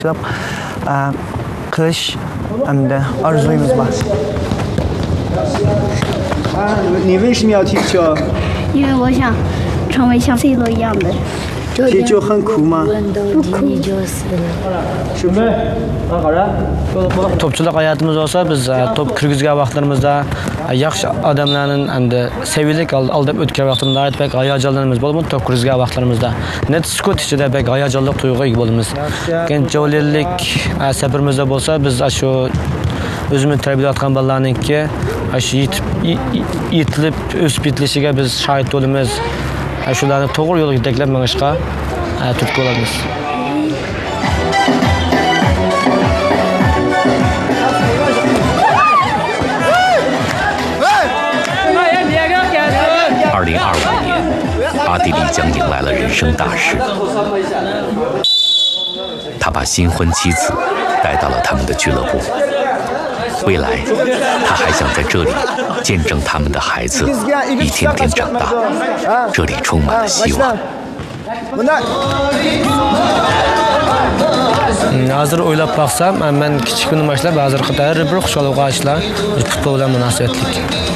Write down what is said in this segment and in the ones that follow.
qilish hamda orzuyimiz bor. 你为什么要踢球？ 因为我想成为像 C 罗一样的。 踢球很苦吗？ 不苦。 Topchilik hayotimiz olsa biz top kirgizgan vaqtlarimizda yaxshi odamlarning hamda seviylik aldab o'tgan vaqtimizda aytmak hayajonlarimiz bo'lib, top kirgizgan vaqtlarimizda net sukut ichida bek hayajonli tuyg'uga ega bo'lamiz. Keyin javonlik safirimizda bo'lsa biz shu o'zimiz tarbiyalayotgan bolalarningki shu yetilib o'sib yetilishiga biz shohid bo'lamiz. Shularni to'g'ri yo'lga yetaklab mangishga turtki bo'lamiz. 阿地利将迎来了人生大事，他把新婚妻子带到了他们的俱乐部。未来，他还想在这里见证他们的孩子一天天长大。这里充满了希望。 Hozir o'ylab baxsam, men kichikini boshlab hozirgi har bir xushxabarga ishlar futbol bilan munosabatlik.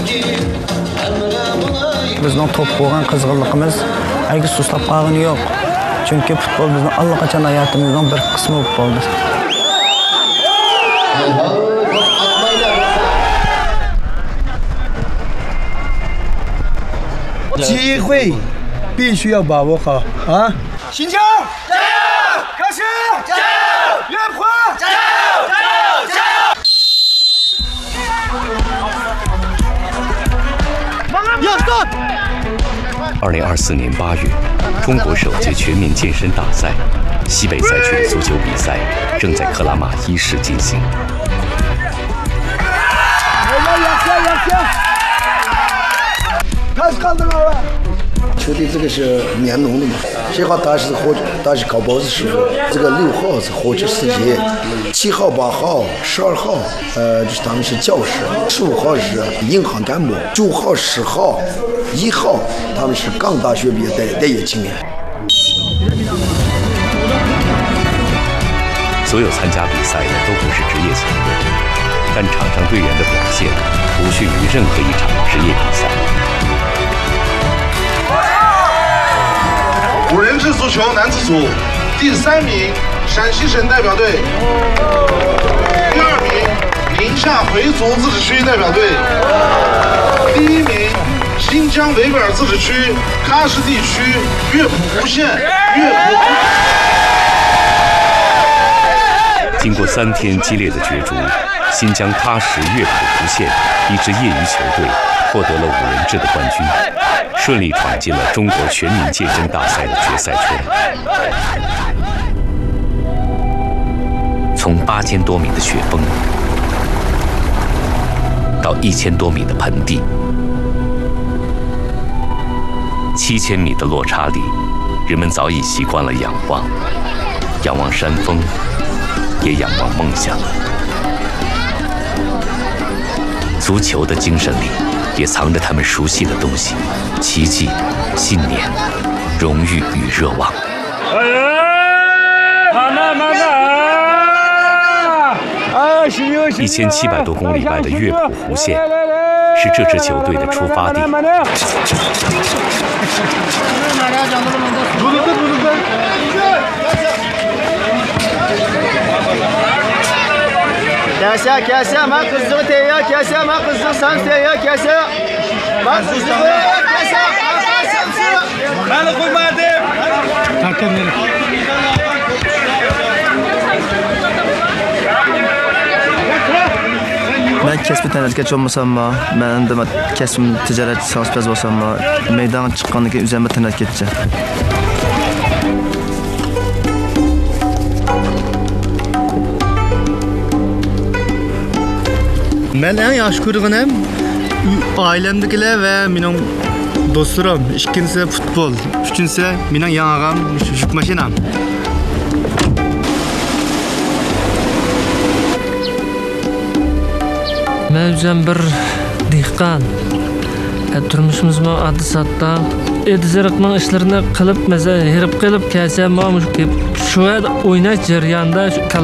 Bizning top bo'lgan qizg'inligimiz aygi sustab qolgani yo'q. Chunki futbol bizning allaqachon hayotimizning bir qismi bo'lib qoldi. 机会必须要把握好啊！新疆加油！开始加油！岳坡加油！加油！加油！ 2024年8月，中国首届全民健身大赛西北赛区的足球比赛正在克拉玛依市进行。 开始看这个。 球队这个是棉农的嘛，这号他是搞包子师傅，这个6号是火车司机，7号、8号、12号，就是他们是教师，15号是银行干部，9号、10号、1号他们是刚大学毕业待业青年。 所有参加比赛的都不是职业球队，但场上队员的表现不逊于任何一场职业比赛。 5人制足球男子组第3名陕西省代表队，第2名宁夏回族自治区代表队，第1名新疆维吾尔自治区喀什地区乐谱湖县乐谱。 经过3天激烈的角逐，新疆喀什乐谱湖县一支业余球队获得了5人制的冠军。 顺利闯进了中国全民健身大赛的决赛圈。从8000多米的雪峰到1000多米的盆地，7000米的落差里，人们早已习惯了仰望，仰望山峰，也仰望梦想。足球的精神里。 也藏着他们熟悉的东西：奇迹、信念、荣誉与热望。1700多公里外的乐谱湖县是这支球队的出发地。 كاسة ما قصدو تيا كاسة ما قصدو سام تيا كاسة ما قصدو كاسة خالق المادم تكمل Ben kesbi tanatkaç olmasamma, ben de kesbim ticaret sahipsiz olsamma, meydan çıqqandan üzerime tanatkaçça. Ben en yaxshi ko'rganim ailemdekiler ve benim dostlarım. İkincisi futbol, üçüncüsü benim yanağım, yük maşinam. Ben özüm bir dehqon. Turmushimizda addi-satda ediziriqning ishlarini qilib, mesela herib qilib, kelsam, mana shu shu yerda o'ynash jarayonida